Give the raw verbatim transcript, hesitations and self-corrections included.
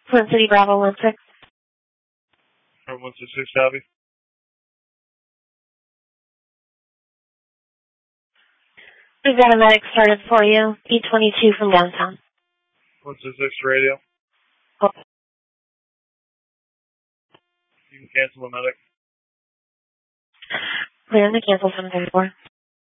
Twin City Bravo one six. From one six six, copy. We've got a medic started for you. E twenty-two from downtown. one six six radio. Oh. You can cancel the medic. Clear in the cancel seven thirty-four.